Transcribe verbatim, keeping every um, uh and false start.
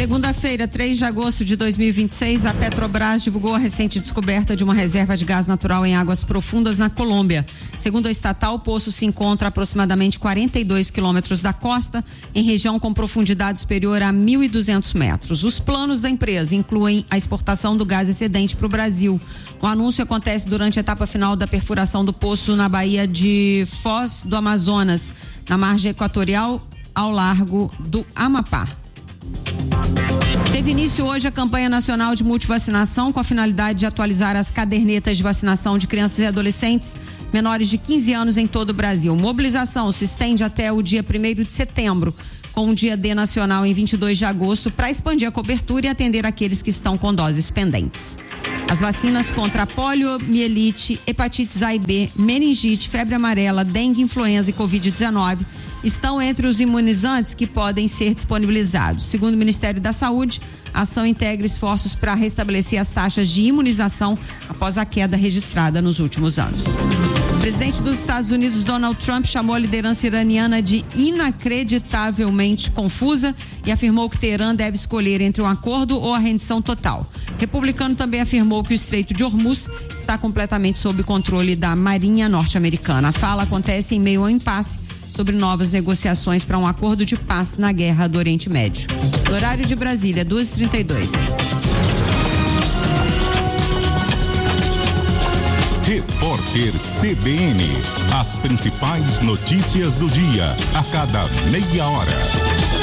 Segunda-feira, três de agosto de dois mil e vinte e seis, a Petrobras divulgou a recente descoberta de uma reserva de gás natural em águas profundas na Colômbia. Segundo a estatal, o poço se encontra a aproximadamente quarenta e dois quilômetros da costa, em região com profundidade superior a mil e duzentos metros. Os planos da empresa incluem a exportação do gás excedente para o Brasil. O anúncio acontece durante a etapa final da perfuração do poço na Baía de Foz do Amazonas, na margem equatorial, ao largo do Amapá. Teve início hoje a campanha nacional de multivacinação com a finalidade de atualizar as cadernetas de vacinação de crianças e adolescentes menores de quinze anos em todo o Brasil. Mobilização se estende até o dia primeiro de setembro, com o dia D nacional em vinte e dois de agosto, para expandir a cobertura e atender aqueles que estão com doses pendentes. As vacinas contra poliomielite, hepatites A e B, meningite, febre amarela, dengue, influenza e covid dezenove estão entre os imunizantes que podem ser disponibilizados. Segundo o Ministério da Saúde, a ação integra esforços para restabelecer as taxas de imunização após a queda registrada nos últimos anos. O presidente dos Estados Unidos, Donald Trump, chamou a liderança iraniana de inacreditavelmente confusa e afirmou que Teherã deve escolher entre um acordo ou a rendição total. O republicano também afirmou que o Estreito de Hormuz está completamente sob controle da Marinha norte-americana. A fala acontece em meio ao impasse sobre novas negociações para um acordo de paz na guerra do Oriente Médio. No horário de Brasília, duas e trinta e dois. Repórter C B N. As principais notícias do dia, a cada meia hora.